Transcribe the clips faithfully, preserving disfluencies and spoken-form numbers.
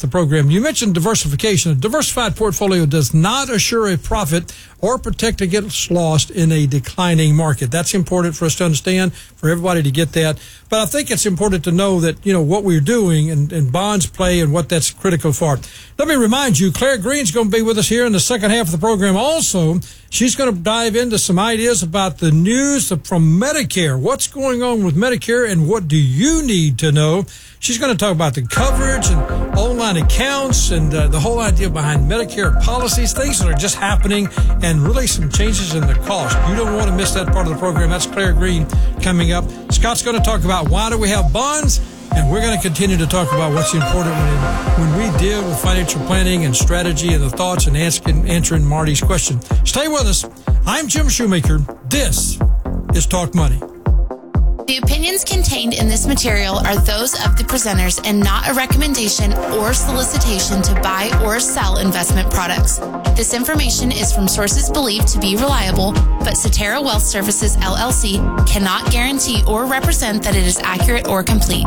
the program. You mentioned diversification. A diversified portfolio does not assure a profit or protect against loss in a declining market. That's important for us to understand, for everybody to get that. But I think it's important to know that, you know, what we're doing and, and bonds play and what that's critical for. Let me remind you, Claire Green's going to be with us here in the second half of the program also. She's going to dive into some ideas about the news from Medicare. What's going on with Medicare and what do you need to know? She's going to talk about the coverage and online accounts and uh, the whole idea behind Medicare policies, things that are just happening, and really some changes in the cost. You don't want to miss that part of the program. That's Claire Green coming up. Scott's going to talk about why do we have bonds, and we're going to continue to talk about what's important when, when we deal with financial planning and strategy and the thoughts and asking, answering Marty's question. Stay with us. I'm Jim Shoemaker. This is Talk Money. The opinions contained in this material are those of the presenters and not a recommendation or solicitation to buy or sell investment products. This information is from sources believed to be reliable, but Cetera Wealth Services, L L C cannot guarantee or represent that it is accurate or complete.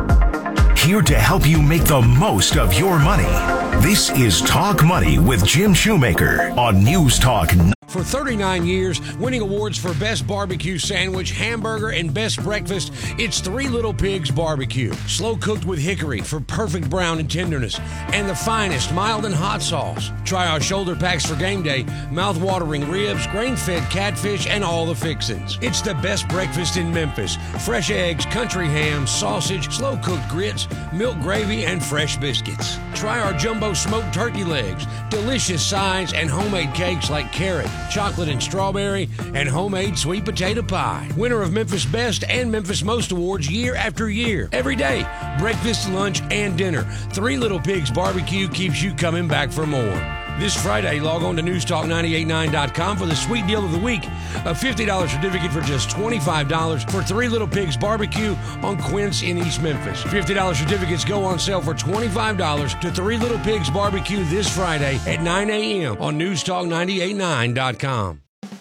Here to help you make the most of your money. This is Talk Money with Jim Shoemaker on News Talk. For thirty-nine years, winning awards for Best Barbecue Sandwich, Hamburger, and Best Breakfast, it's Three Little Pigs Barbecue. Slow cooked with hickory for perfect brown and tenderness, and the finest mild and hot sauce. Try our shoulder packs for game day, mouth-watering ribs, grain-fed catfish, and all the fixins. It's the best breakfast in Memphis. Fresh eggs, country ham, sausage, slow-cooked grits, milk gravy, and fresh biscuits. Try our jumbo smoked turkey legs, delicious sides, and homemade cakes like carrot, chocolate and strawberry, and homemade sweet potato pie. Winner of Memphis Best and Memphis Most Awards year after year. Every day, breakfast, lunch, and dinner. Three Little Pigs Barbecue keeps you coming back for more. This Friday, log on to news talk nine eight nine dot com for the sweet deal of the week. A fifty dollars certificate for just twenty-five dollars for Three Little Pigs Barbecue on Quince in East Memphis. fifty dollars certificates go on sale for twenty-five dollars to Three Little Pigs Barbecue this Friday at nine a.m. on news talk nine eight nine dot com.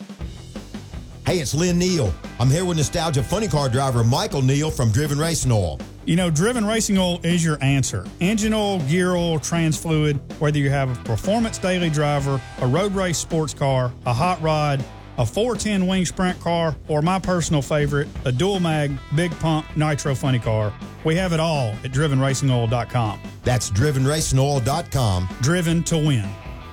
Hey, it's Lynn Neal. I'm here with nostalgia funny car driver Michael Neal from Driven Racing Oil. You know, Driven Racing Oil is your answer. Engine oil, gear oil, trans fluid, whether you have a performance daily driver, a road race sports car, a hot rod, a four ten wing sprint car, or my personal favorite, a dual mag, big pump, nitro funny car. We have it all at driven racing oil dot com. That's driven racing oil dot com. Driven to win.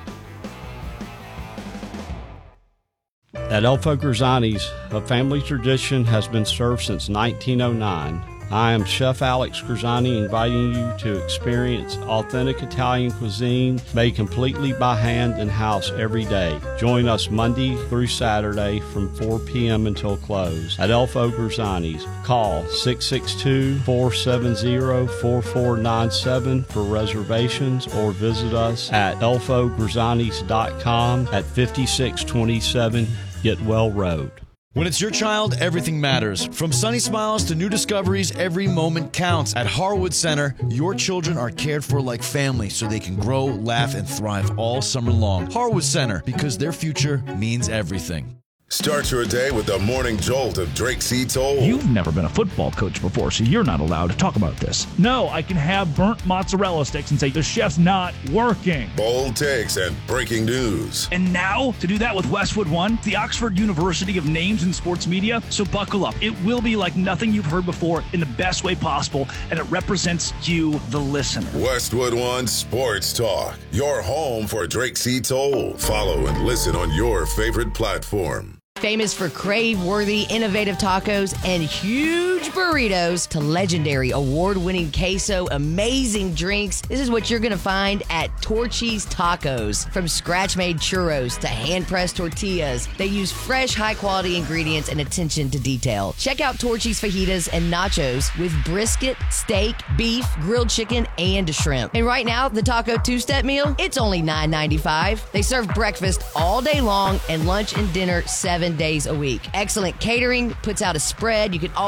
At Elfo Grisani's, a family tradition has been served since nineteen oh nine. I am Chef Alex Grisani, inviting you to experience authentic Italian cuisine made completely by hand and house every day. Join us Monday through Saturday from four p.m. until close at Elfo Grisani's. Call six six two, four seven zero, four four nine seven for reservations or visit us at elfo grisanis dot com at fifty-six twenty-seven Getwell Road. When it's your child, everything matters. From sunny smiles to new discoveries, every moment counts. At Harwood Center, your children are cared for like family so they can grow, laugh, and thrive all summer long. Harwood Center, because their future means everything. Start your day with the morning jolt of Drake C. Toll. You've never been a football coach before, so you're not allowed to talk about this. No, I can have burnt mozzarella sticks and say, the chef's not working. Bold takes and breaking news. And now, to do that with Westwood One, the Oxford University of Names in Sports Media. So buckle up. It will be like nothing you've heard before in the best way possible, and it represents you, the listener. Westwood One Sports Talk, your home for Drake C. Toll. Follow and listen on your favorite platform. Famous for crave-worthy, innovative tacos and huge burritos to legendary award-winning queso, amazing drinks. This is what you're going to find at Torchy's Tacos. From scratch-made churros to hand-pressed tortillas, they use fresh, high-quality ingredients and attention to detail. Check out Torchy's fajitas and nachos with brisket, steak, beef, grilled chicken, and shrimp. And right now, the taco two-step meal, it's only nine ninety-five. They serve breakfast all day long and lunch and dinner seven days a week. Excellent catering, puts out a spread. You can always be proud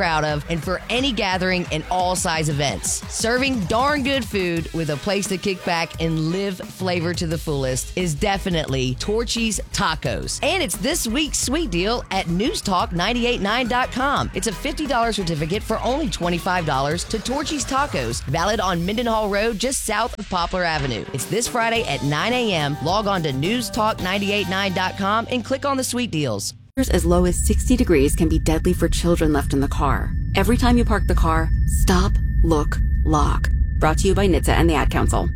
proud of, and for any gathering and all size events. Serving darn good food with a place to kick back and live flavor to the fullest is definitely Torchy's Tacos. And it's this week's sweet deal at news talk nine eight nine dot com. It's a fifty dollars certificate for only twenty-five dollars to Torchy's Tacos, valid on Mendenhall Road just south of Poplar Avenue. It's this Friday at nine a.m. Log on to news talk nine eight nine dot com and click on the sweet deals. As low as sixty degrees can be deadly for children left in the car. Every time you park the car, stop, look, lock. Brought to you by N H T S A and the Ad Council.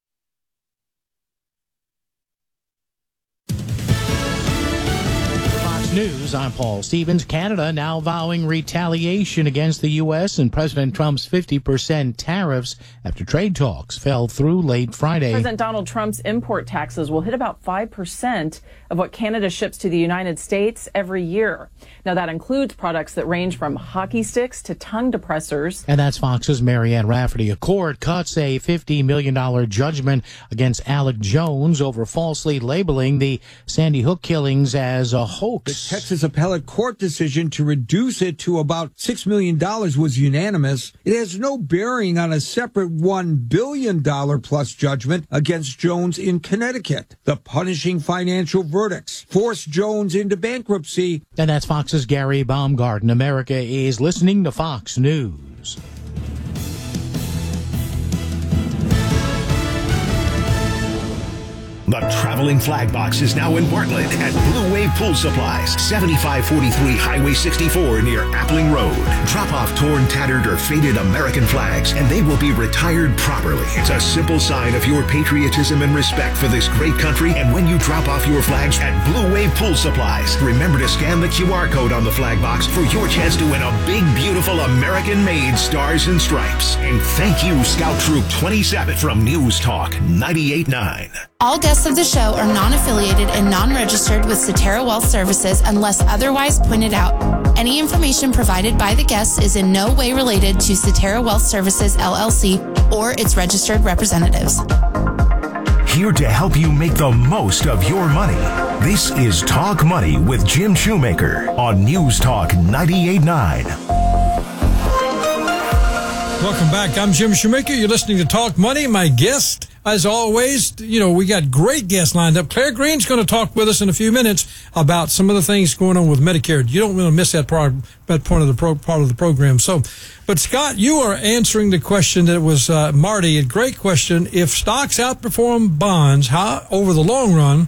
News, I'm Paul Stevens. Canada now vowing retaliation against the U S and President Trump's fifty percent tariffs after trade talks fell through late Friday. President Donald Trump's import taxes will hit about five percent of what Canada ships to the United States every year. Now, that includes products that range from hockey sticks to tongue depressors. And that's Fox's Marianne Rafferty. A court cuts a fifty million dollars judgment against Alec Jones over falsely labeling the Sandy Hook killings as a hoax. The Texas Appellate Court decision to reduce it to about six million dollars was unanimous. It has no bearing on a separate one billion dollars plus judgment against Jones in Connecticut. The punishing financial verdicts forced Jones into bankruptcy. And that's Fox's Gary Baumgarten. America is listening to Fox News. The traveling flag box is now in Bartlett at Blue Wave Pool Supplies, seventy-five forty-three Highway sixty-four near Appling Road. Drop off torn, tattered, or faded American flags, and they will be retired properly. It's a simple sign of your patriotism and respect for this great country. And when you drop off your flags at Blue Wave Pool Supplies, remember to scan the Q R code on the flag box for your chance to win a big, beautiful American-made Stars and Stripes. And thank you, Scout Troop twenty-seven from News Talk ninety-eight point nine. All guests of the show are non-affiliated and non-registered with Cetera Wealth Services unless otherwise pointed out. Any information provided by the guests is in no way related to Cetera Wealth Services, L L C, or its registered representatives. Here to help you make the most of your money. This is Talk Money with Jim Shoemaker on News Talk ninety-eight point nine. Welcome back. I'm Jim Shoemaker. You're listening to Talk Money. My guest, as always, you know, we got great guests lined up. Claire Green's going to talk with us in a few minutes about some of the things going on with Medicare. You don't want to miss that part, that part of the pro, part of the program. So, but Scott, you are answering the question that was uh, Marty. A great question. If stocks outperform bonds, how over the long run,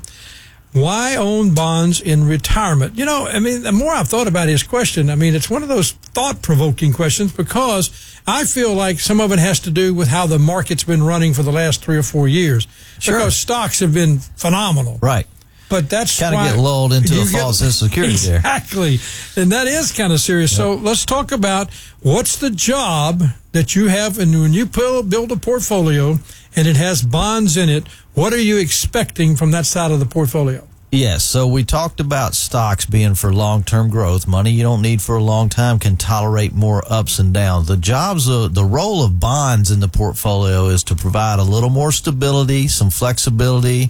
why own bonds in retirement? You know, I mean, the more I've thought about his question, I mean, it's one of those thought-provoking questions because I feel like some of it has to do with how the market's been running for the last three or four years. Sure. Because stocks have been phenomenal. Right. But that's kind of get lulled into a false sense of security exactly. there. Exactly. And that is kind of serious. Yep. So let's talk about what's the job that you have, and when you build a portfolio and it has bonds in it, what are you expecting from that side of the portfolio? Yes, so we talked about stocks being for long-term growth. Money you don't need for a long time can tolerate more ups and downs. The jobs, of, the role of bonds in the portfolio is to provide a little more stability, some flexibility,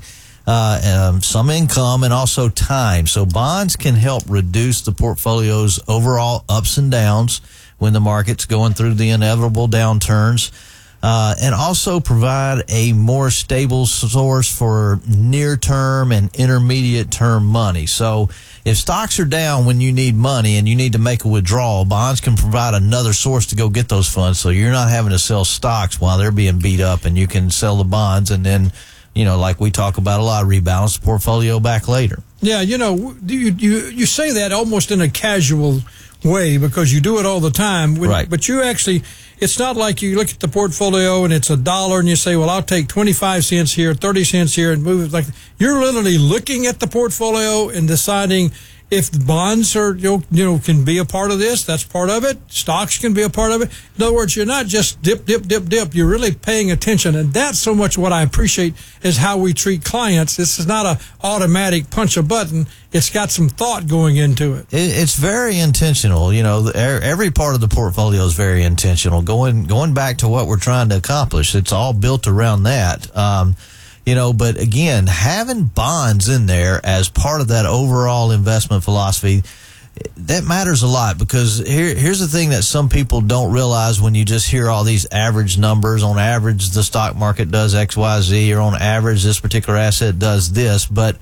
uh, um, some income, and also time. So bonds can help reduce the portfolio's overall ups and downs when the market's going through the inevitable downturns. Uh, and also provide a more stable source for near-term and intermediate-term money. So if stocks are down when you need money and you need to make a withdrawal, bonds can provide another source to go get those funds. So you're not having to sell stocks while they're being beat up, and you can sell the bonds and then, you know, like we talk about a lot, rebalance the portfolio back later. Yeah, you know, you you, you say that almost in a casual way because you do it all the time. When, right. But you actually, it's not like you look at the portfolio and it's a dollar and you say, well, I'll take twenty-five cents here, thirty cents here, and move it. Like, you're literally looking at the portfolio and deciding if the bonds are, you know, you know, can be a part of this. That's part of it. Stocks can be a part of it. In other words, you're not just dip, dip, dip, dip. You're really paying attention. And that's so much what I appreciate is how we treat clients. This is not a automatic punch a button. It's got some thought going into it. It's very intentional. You know, every part of the portfolio is very intentional. Going, going back to what we're trying to accomplish, it's all built around that. Um, You know, but again, having bonds in there as part of that overall investment philosophy, that matters a lot, because here, here's the thing that some people don't realize when you just hear all these average numbers. On average, the stock market does X, Y, Z, or on average, this particular asset does this. But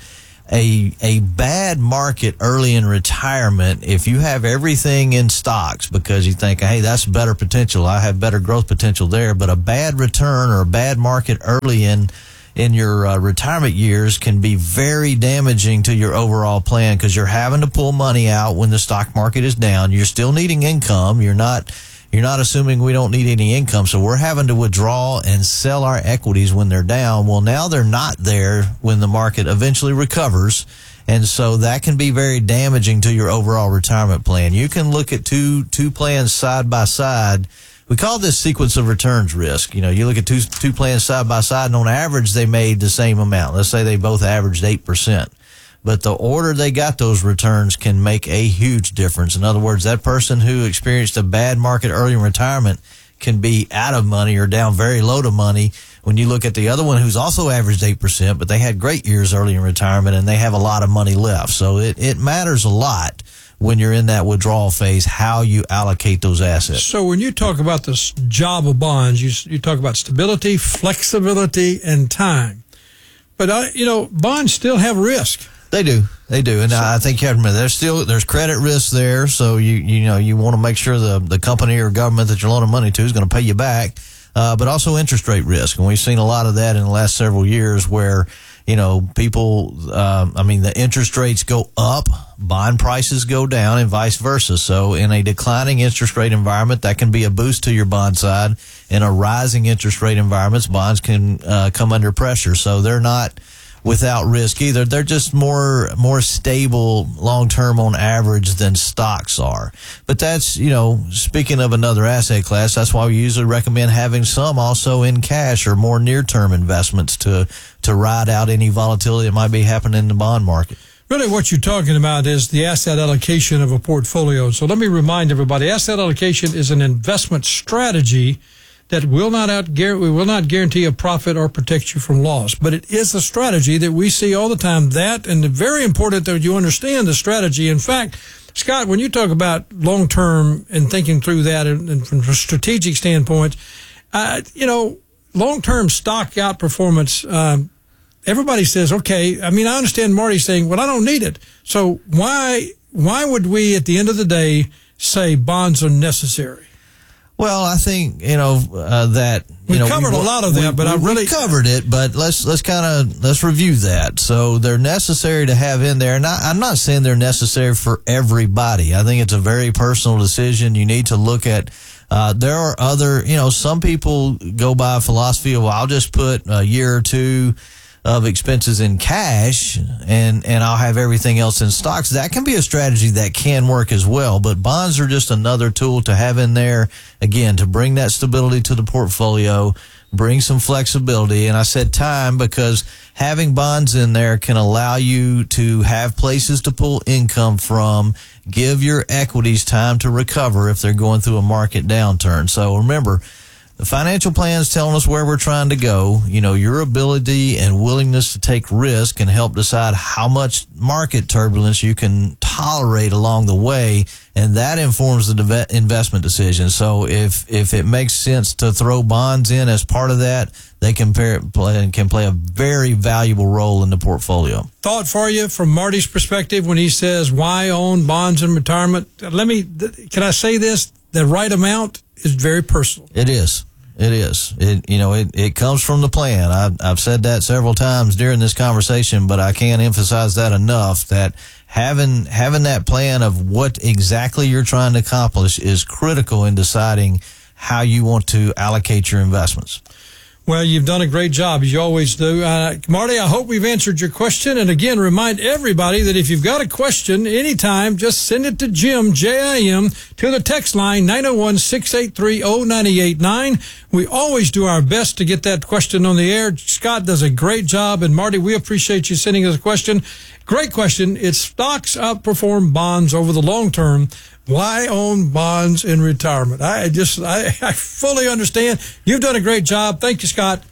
a a bad market early in retirement, if you have everything in stocks because you think, hey, that's better potential, I have better growth potential there, but a bad return or a bad market early in in your uh, retirement years can be very damaging to your overall plan, because you're having to pull money out when the stock market is down. You're still needing income. You're not you're not assuming we don't need any income. So we're having to withdraw and sell our equities when they're down. Well, now they're not there when the market eventually recovers. And so that can be very damaging to your overall retirement plan. You can look at two two plans side by side. We call this sequence of returns risk. You know, you look at two two plans side by side, and on average, they made the same amount. Let's say they both averaged eight percent. But the order they got those returns can make a huge difference. In other words, that person who experienced a bad market early in retirement can be out of money or down very low to money. When you look at the other one who's also averaged eight percent, but they had great years early in retirement and they have a lot of money left. So it, it matters a lot when you're in that withdrawal phase, how you allocate those assets. So when you talk about this job of bonds, you, you talk about stability, flexibility, and time. But, I, you know, bonds still have risk. They do. They do. And so, I think you have to remember, there's still, there's credit risk there. So, you, you know, you want to make sure the, the company or government that you're loaning money to is going to pay you back. Uh, but also interest rate risk. And we've seen a lot of that in the last several years where, you know, people, uh, I mean, the interest rates go up, bond prices go down, and vice versa. So in a declining interest rate environment, that can be a boost to your bond side. In a rising interest rate environment, bonds can uh, come under pressure. So they're not without risk either. They're just more more stable long term on average than stocks are. But that's, you know, speaking of another asset class, that's why we usually recommend having some also in cash or more near term investments to to ride out any volatility that might be happening in the bond market. Really what you're talking about is the asset allocation of a portfolio. So let me remind everybody, asset allocation is an investment strategy that will not out we will not guarantee a profit or protect you from loss. But it is a strategy that we see all the time. That, and it's very important that you understand the strategy. In fact, Scott, when you talk about long-term and thinking through that and, and from a strategic standpoint, uh, you know, long-term stock outperformance, um, everybody says, okay, I mean, I understand Marty saying, well, I don't need it. So why, why would we at the end of the day say bonds are necessary? Well, I think, you know, uh, that, you we know, covered we, a lot of that, we, but we, I really we covered it, but let's, let's kind of, let's review that. So they're necessary to have in there. And I, I'm not saying they're necessary for everybody. I think it's a very personal decision. You need to look at, uh, there are other, you know, some people go by a philosophy of, well, I'll just put a year or two of expenses in cash and, and I'll have everything else in stocks. That can be a strategy that can work as well, but bonds are just another tool to have in there, again, to bring that stability to the portfolio, bring some flexibility. And I said time because having bonds in there can allow you to have places to pull income from, give your equities time to recover if they're going through a market downturn. So remember, the financial plan is telling us where we're trying to go. You know, your ability and willingness to take risk can help decide how much market turbulence you can tolerate along the way, and that informs the de- investment decision. So if if it makes sense to throw bonds in as part of that, they can play, can play a very valuable role in the portfolio. Thought for you from Marty's perspective when he says, why own bonds in retirement? Let me, can I say this? The right amount is very personal. It is. It is. It, you know, it, it comes from the plan. I've, I've said that several times during this conversation, but I can't emphasize that enough, that having, having that plan of what exactly you're trying to accomplish is critical in deciding how you want to allocate your investments. Well, you've done a great job, as you always do. Uh, Marty, I hope we've answered your question. And again, remind everybody that if you've got a question anytime, just send it to Jim, J I M, to the text line nine oh one, six eight three, oh nine eight nine. We always do our best to get that question on the air. Scott does a great job. And Marty, we appreciate you sending us a question. Great question. It's stocks outperform bonds over the long term. Why own bonds in retirement? I just, I, I fully understand. You've done a great job. Thank you, Scott.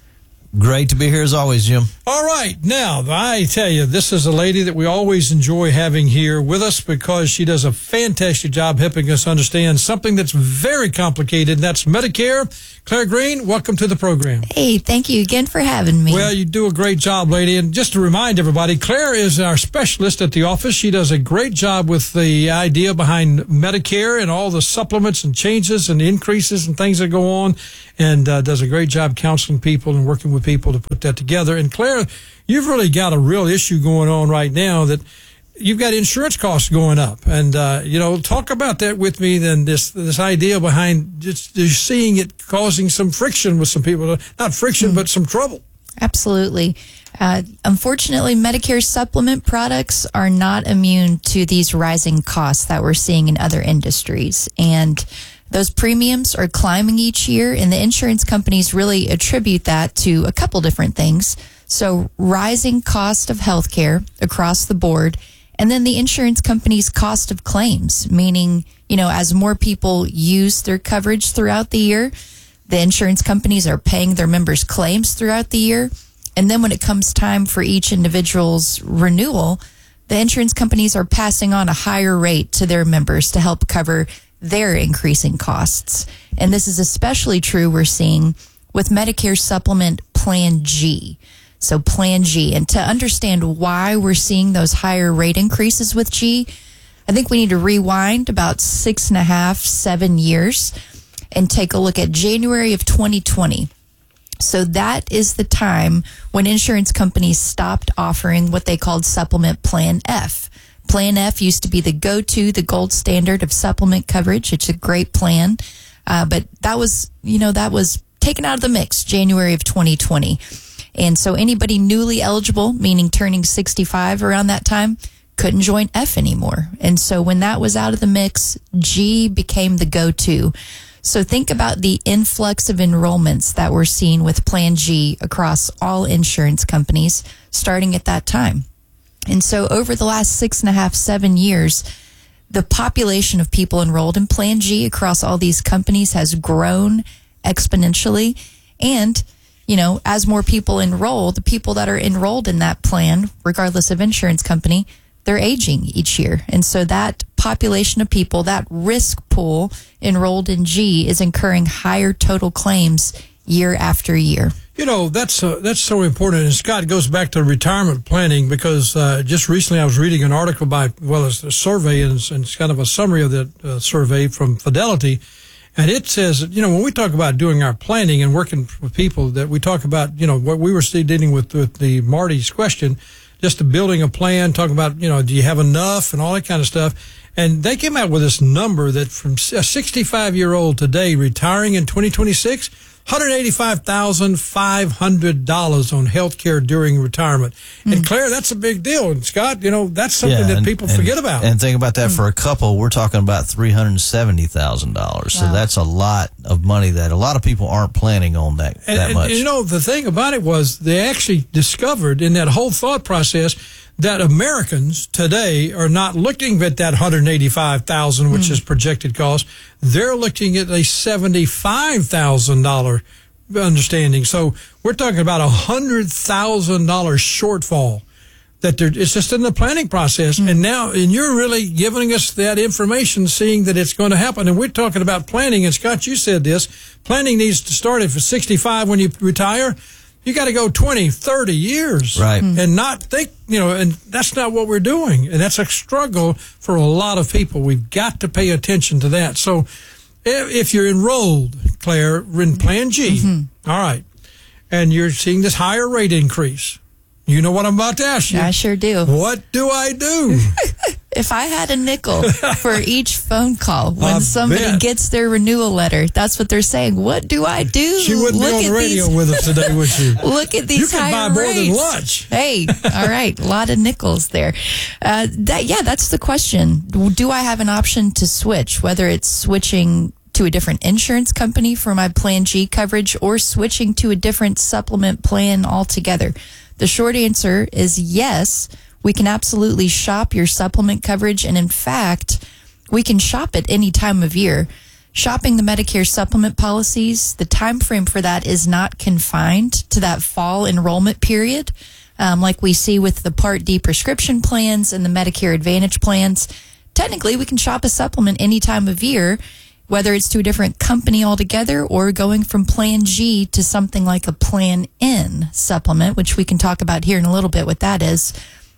Great to be here as always, Jim. All right. Now, I tell you, this is a lady that we always enjoy having here with us because she does a fantastic job helping us understand something that's very complicated, and that's Medicare. Claire Green, welcome to the program. Hey, thank you again for having me. Well, you do a great job, lady. And just to remind everybody, Claire is our specialist at the office. She does a great job with the idea behind Medicare and all the supplements and changes and increases and things that go on, and uh, does a great job counseling people and working with people to put that together. And Claire, you've really got a real issue going on right now that you've got insurance costs going up. And, uh, you know, talk about that with me, then this, this idea behind just, just seeing it causing some friction with some people, not friction, mm. but some trouble. Absolutely. Uh, unfortunately, Medicare supplement products are not immune to these rising costs that we're seeing in other industries. And those premiums are climbing each year, and the insurance companies really attribute that to a couple different things. So rising cost of healthcare across the board, and then the insurance company's cost of claims, meaning, you know, as more people use their coverage throughout the year, the insurance companies are paying their members' claims throughout the year. And then when it comes time for each individual's renewal, the insurance companies are passing on a higher rate to their members to help cover their increasing costs. And this is especially true, we're seeing, with Medicare Supplement Plan G. So Plan G. And to understand why we're seeing those higher rate increases with G, I think we need to rewind about six and a half, seven years and take a look at January of twenty twenty. So that is the time when insurance companies stopped offering what they called Supplement Plan F. Plan F used to be the go-to, the gold standard of supplement coverage. It's a great plan. Uh, but that was, you know, that was taken out of the mix January of twenty twenty. And so anybody newly eligible, meaning turning sixty-five around that time, couldn't join F anymore. And so when that was out of the mix, G became the go-to. So think about the influx of enrollments that we're seeing with Plan G across all insurance companies starting at that time. And so over the last six and a half, seven years, the population of people enrolled in Plan G across all these companies has grown exponentially. And, you know, as more people enroll, the people that are enrolled in that plan, regardless of insurance company, they're aging each year. And so that population of people, that risk pool enrolled in G, is incurring higher total claims year after year. You know, that's uh, that's so important. And Scott, it goes back to retirement planning because uh, just recently I was reading an article by, well, it's a survey, and it's, and it's kind of a summary of that uh, survey from Fidelity. And it says, you know, when we talk about doing our planning and working with people, that we talk about, you know, what we were still dealing with with the Marty's question, just building a plan, talking about, you know, do you have enough and all that kind of stuff. And they came out with this number that from a sixty-five-year-old today retiring in twenty twenty-six, one hundred eighty-five thousand five hundred dollars on health care during retirement. Mm. And Claire, that's a big deal. And Scott, you know, that's something yeah, that and, people and, forget about. And think about that, mm. for a couple, we're talking about three hundred seventy thousand dollars. Wow. So that's a lot of money that a lot of people aren't planning on that, and, that much. And, you know, the thing about it was they actually discovered in that whole thought process that Americans today are not looking at that one hundred eighty-five thousand dollars, which mm. is projected cost. They're looking at a seventy-five thousand dollars understanding. So we're talking about a one hundred thousand dollars shortfall that there, it's just in the planning process. Mm. And now, and you're really giving us that information, seeing that it's going to happen. And we're talking about planning. And Scott, you said this, planning needs to start at sixty-five when you retire. You got to go twenty, thirty years. Right. Mm. And not think, you know, and that's not what we're doing. And that's a struggle for a lot of people. We've got to pay attention to that. So if you're enrolled, Claire, in Plan G, mm-hmm. all right, and you're seeing this higher rate increase, you know what I'm about to ask you. I sure do. What do I do? If I had a nickel for each phone call when I somebody bet. gets their renewal letter, that's what they're saying. What do I do? She wouldn't Look be on the at radio these, with us today, would she? Look at these you higher can buy more rates. than lunch. Hey, all right, a lot of nickels there. Uh, that yeah, that's the question. Do I have an option to switch, whether it's switching to a different insurance company for my Plan G coverage or switching to a different supplement plan altogether? The short answer is yes. We can absolutely shop your supplement coverage. And in fact, we can shop it any time of year. shopping the Medicare supplement policies, the time frame for that is not confined to that fall enrollment period, um, like we see with the Part D prescription plans and the Medicare Advantage plans. Technically, we can shop a supplement any time of year, whether it's to a different company altogether or going from Plan G to something like a Plan N supplement, which we can talk about here in a little bit what that is.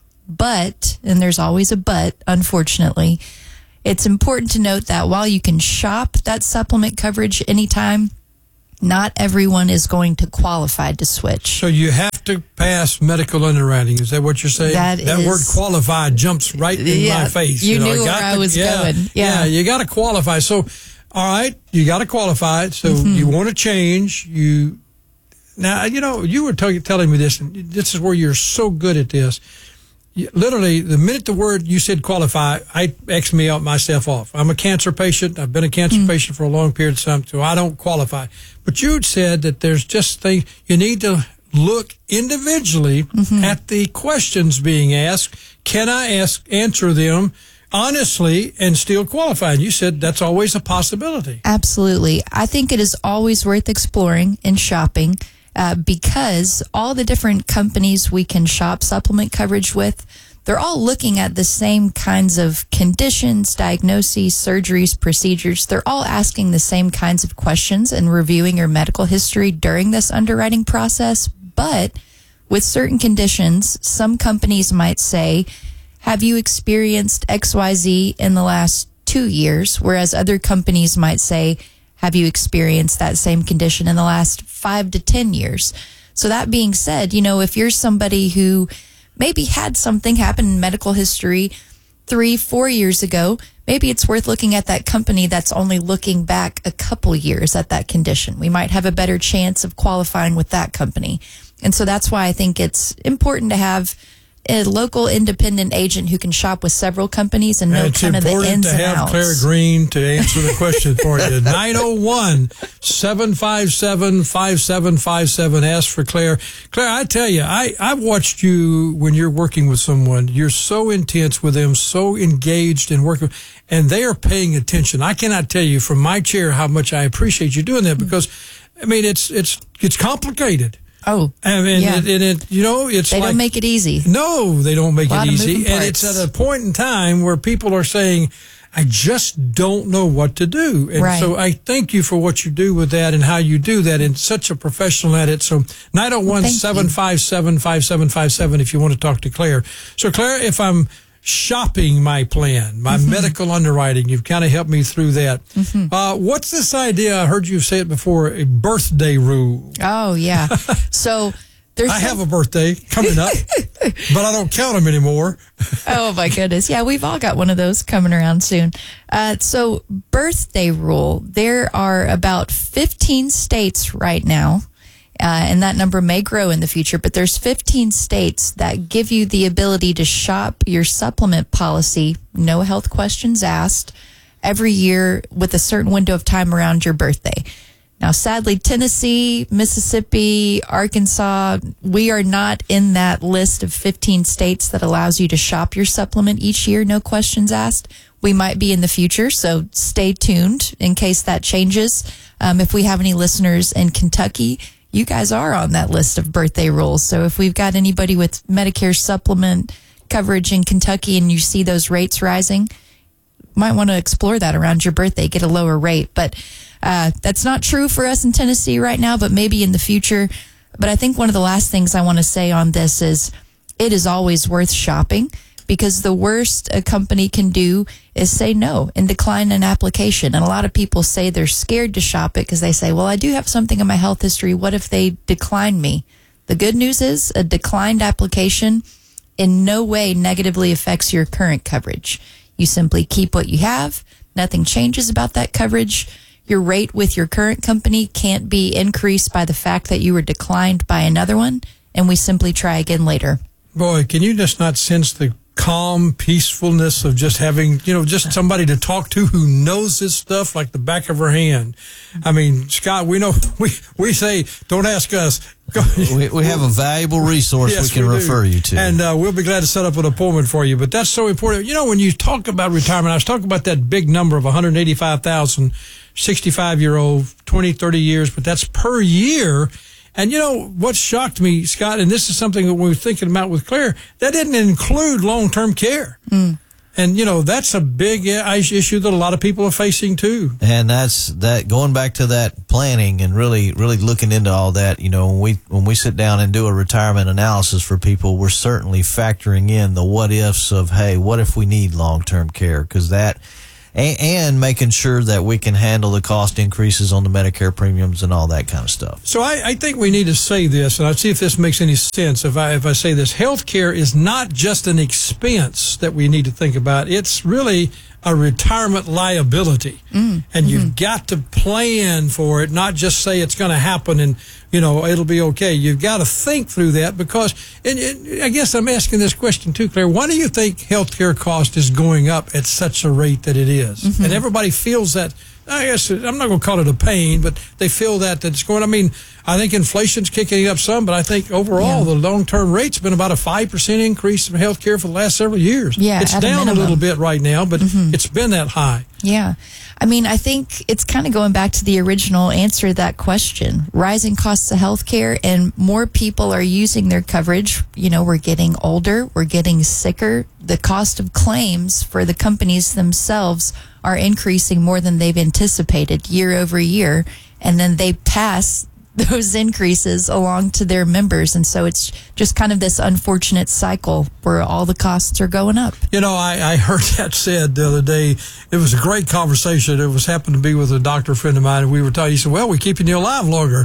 But, and there's always a but, unfortunately, it's important to note that while you can shop that supplement coverage anytime, not everyone is going to qualify to switch. So you have to pass medical underwriting. Is that what you're saying? That, that is, word qualified jumps right in yeah, my face. You, you know, knew I where I to, was yeah, going. Yeah. yeah, you got to qualify. So, all right, you got to qualify. So mm-hmm. you want to change. You Now, you know, you were t- telling me this, and this is where you're so good at this. Literally, the minute the word you said qualify, I X me out myself off. I'm a cancer patient. I've been a cancer mm. patient for a long period of time, so I don't qualify. But you said that there's just things you need to look individually mm-hmm. at the questions being asked. Can I ask answer them honestly and still qualify? And you said that's always a possibility. Absolutely. I think it is always worth exploring and shopping. Uh, because all the different companies we can shop supplement coverage with, they're all looking at the same kinds of conditions, diagnoses, surgeries, procedures. They're all asking the same kinds of questions and reviewing your medical history during this underwriting process. But with certain conditions, some companies might say, have you experienced X Y Z in the last two years? Whereas other companies might say, have you experienced that same condition in the last five to ten years? So that being said, you know, if you're somebody who maybe had something happen in medical history three, four years ago, maybe it's worth looking at that company that's only looking back a couple years at that condition. We might have a better chance of qualifying with that company. And so that's why I think it's important to have a local independent agent who can shop with several companies and know it's kind of the ins and outs. It's important to have Claire Green to answer the question for you. nine oh one, seven five seven, five seven five seven. Ask for Claire. Claire, I tell you, I, I've watched you when you're working with someone. You're so intense with them, so engaged in working, and they are paying attention. I cannot tell you from my chair how much I appreciate you doing that because, I mean, it's it's it's complicated. Oh, I mean, yeah. it, it, it, you know, it's they like, don't make it easy. No, they don't make a it lot easy. Of moving And parts. it's at a point in time where people are saying, I just don't know what to do. And right. so I thank you for what you do with that and how you do that and such a professional at it. So nine oh one, seven five seven, five seven five seven if you want to talk to Claire. So Claire, if I'm shopping my plan, my mm-hmm. medical underwriting, you've kind of helped me through that. Mm-hmm. Uh, what's this idea? I heard you say it before, a birthday rule. Oh, yeah. So there's I some... have a birthday coming up, but I don't count them anymore. Oh, my goodness. Yeah, we've all got one of those coming around soon. Uh, so birthday rule, there are about fifteen states right now. Uh, and that number may grow in the future, but there's fifteen states that give you the ability to shop your supplement policy, no health questions asked, every year with a certain window of time around your birthday. Now, sadly, Tennessee, Mississippi, Arkansas, we are not in that list of fifteen states that allows you to shop your supplement each year, no questions asked. We might be in the future, so stay tuned in case that changes. Um, if we have any listeners in Kentucky, you guys are on that list of birthday rules. So if we've got anybody with Medicare supplement coverage in Kentucky and you see those rates rising, might want to explore that around your birthday, get a lower rate. But uh, that's not true for us in Tennessee right now, but maybe in the future. But I think one of the last things I want to say on this is it is always worth shopping, because the worst a company can do is say no and decline an application. And a lot of people say they're scared to shop it because they say, well, I do have something in my health history. What if they decline me? The good news is a declined application in no way negatively affects your current coverage. You simply keep what you have. Nothing changes about that coverage. Your rate with your current company can't be increased by the fact that you were declined by another one, and we simply try again later. Boy, can you just not sense the calm peacefulness of just having, you know, just somebody to talk to who knows this stuff like the back of her hand. I mean, Scott, we know, we, we say, don't ask us. we, we have a valuable resource yes, we can we refer you to. And uh, we'll be glad to set up an appointment for you. But that's so important. You know, when you talk about retirement, I was talking about that big number of one hundred eighty-five thousand sixty-five-year-old, twenty, thirty years, but that's per year. And, you know, what shocked me, Scott, and this is something that we were thinking about with Claire, that didn't include long-term care. Mm. And, you know, that's a big issue that a lot of people are facing, too. And that's that going back to that planning and really, really looking into all that. You know, when we, when we sit down and do a retirement analysis for people, we're certainly factoring in the what ifs of, hey, what if we need long-term care? Because that, and, and making sure that we can handle the cost increases on the Medicare premiums and all that kind of stuff. So I, I think we need to say this, and I'll see if this makes any sense if I if I say this. Healthcare is not just an expense that we need to think about. It's really a retirement liability. Mm, and mm-hmm. you've got to plan for it, not just say it's going to happen and, you know, it'll be okay. You've got to think through that because, and, and I guess I'm asking this question too, Claire, why do you think healthcare cost is going up at such a rate that it is? Mm-hmm. And everybody feels that, I guess, I'm not going to call it a pain, but they feel that, that it's going, I mean, I think inflation's kicking up some, but I think overall yeah. the long-term rate's been about a five percent increase in healthcare for the last several years. Yeah, it's at down a, a little bit right now, but mm-hmm. it's been that high. Yeah. I mean, I think it's kind of going back to the original answer to that question. Rising costs of healthcare and more people are using their coverage. You know, we're getting older, we're getting sicker. The cost of claims for the companies themselves are increasing more than they've anticipated year over year. And then they pass those increases along to their members. And so it's just kind of this unfortunate cycle where all the costs are going up. You know, I, I heard that said the other day. It was a great conversation. It was happened to be with a doctor friend of mine, and we were talking. He said, well, we're keeping you alive longer.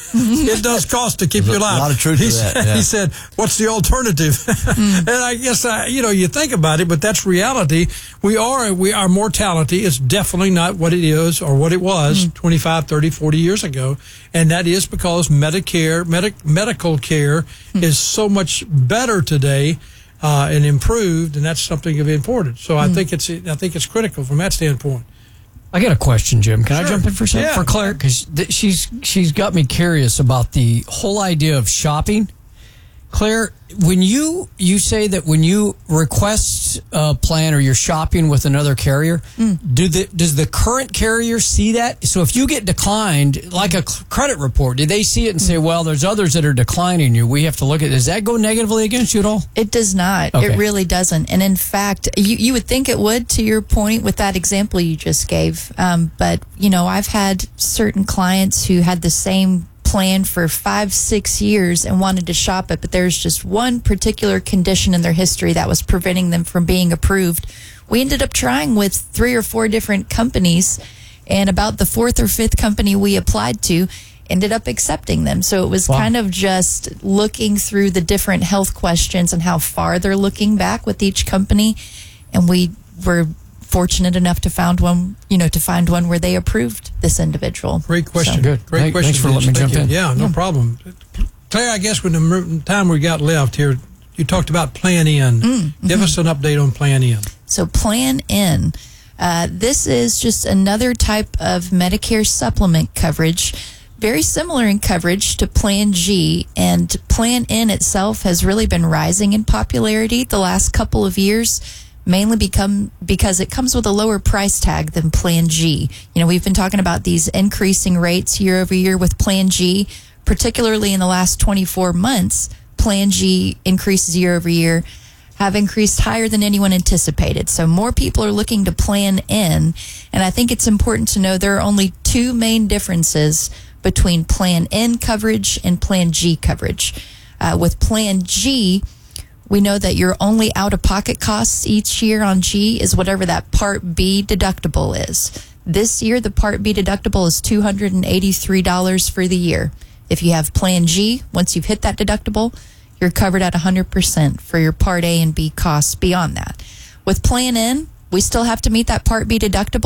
It does cost to keep There's you alive. A lot of truth he to said, that. Yeah. He said, what's the alternative? Mm. And I guess, I, you know, you think about it, but that's reality. We are, we, our mortality is definitely not what it is or what it was mm. twenty-five, thirty, forty years ago. And that is because Medicare, medic, medical care mm. is so much better today. Uh, and improved, and that's something of importance. So I mm. think it's I think it's critical from that standpoint. I got a question, Jim. Can sure. I jump in for a second? Yeah. For Claire? Because th- she's she's got me curious about the whole idea of shopping. Claire, when you you say that when you request a plan or you're shopping with another carrier, mm. do the does the current carrier see that? So if you get declined, like a credit report, do they see it and say, well, there's others that are declining you? We have to look at, does that go negatively against you at all? It does not. Okay. It really doesn't. And in fact, you, you would think it would, to your point with that example you just gave. Um, but, you know, I've had certain clients who had the same plan for five, six years and wanted to shop it, but there's just one particular condition in their history that was preventing them from being approved. We ended up trying with three or four different companies, and about the fourth or fifth company we applied to ended up accepting them. So it was wow. kind of just looking through the different health questions and how far they're looking back with each company, and we were fortunate enough to find one, you know, to find one where they approved this individual. Great question. So, good. Great Thank, question. Thanks for letting me jump in. Yeah, no yeah. problem. Claire, I guess with the time we got left here, you talked about Plan N. Mm-hmm. Give us an update on Plan N. So Plan N, uh, this is just another type of Medicare supplement coverage, very similar in coverage to Plan G, and Plan N itself has really been rising in popularity the last couple of years. Mainly become because it comes with a lower price tag than Plan G. You know, we've been talking about these increasing rates year over year with Plan G, particularly in the last twenty-four months. Plan G increases year over year have increased higher than anyone anticipated. So more people are looking to Plan N, and I think it's important to know there are only two main differences between Plan N coverage and Plan G coverage. Uh, with Plan G, we know that your only out-of-pocket costs each year on G is whatever that Part B deductible is. This year, the Part B deductible is two hundred eighty-three dollars for the year. If you have Plan G, once you've hit that deductible, you're covered at one hundred percent for your Part A and B costs beyond that. With Plan N, we still have to meet that Part B deductible,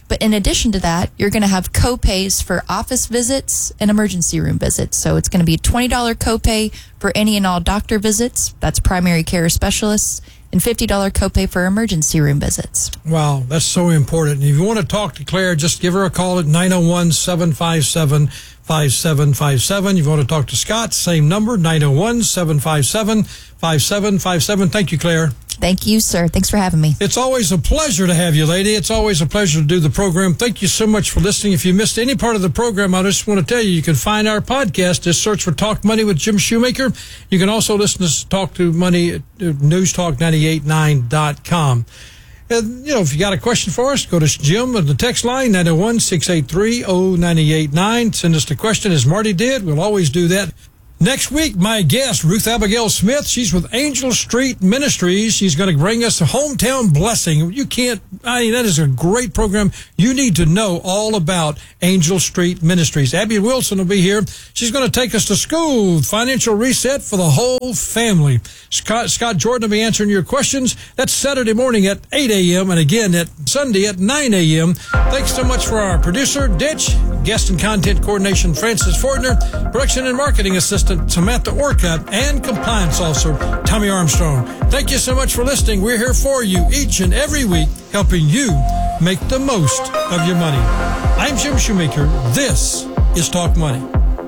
But in addition to that, you're going to have co-pays for office visits and emergency room visits. So it's going to be a twenty dollars copay for any and all doctor visits. That's primary care specialists. And fifty dollars copay for emergency room visits. Wow, that's so important. If you want to talk to Claire, just give her a call at nine oh one, seven five seven, five seven five seven. If you want to talk to Scott, same number, nine oh one, seven five seven, five seven five seven. Thank you, Claire. Thank you, sir. Thanks for having me. It's always a pleasure to have you, lady. It's always a pleasure to do the program. Thank you so much for listening. If you missed any part of the program, I just want to tell you, you can find our podcast. Just search for Talk Money with Jim Shoemaker. You can also listen to Talk to Money at news talk nine eight nine dot com. And, you know, if you got a question for us, go to Jim on the text line, nine oh one, six eight three, oh nine eight nine. Send us the question as Marty did. We'll always do that. Next week, my guest, Ruth Abigail Smith, she's with Angel Street Ministries. She's going to bring us a hometown blessing. You can't, I mean, that is a great program. You need to know all about Angel Street Ministries. Abby Wilson will be here. She's going to take us to school, financial reset for the whole family. Scott, Scott Jordan will be answering your questions. That's Saturday morning at eight a.m. and again at Sunday at nine a.m. Thanks so much for our producer, Ditch, guest and content coordination, Francis Fortner, production and marketing assistant, Samantha Orcutt, and compliance officer, Tommy Armstrong. Thank you so much for listening. We're here for you each and every week, helping you make the most of your money. I'm Jim Shoemaker. This is Talk Money.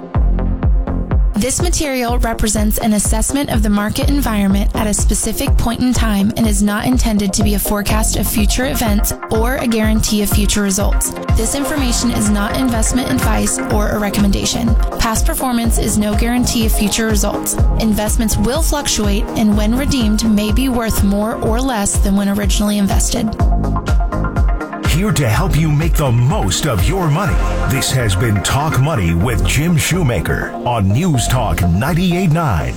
This material represents an assessment of the market environment at a specific point in time and is not intended to be a forecast of future events or a guarantee of future results. This information is not investment advice or a recommendation. Past performance is no guarantee of future results. Investments will fluctuate and when redeemed may be worth more or less than when originally invested. Here to help you make the most of your money. This has been Talk Money with Jim Shoemaker on News Talk ninety-eight point nine.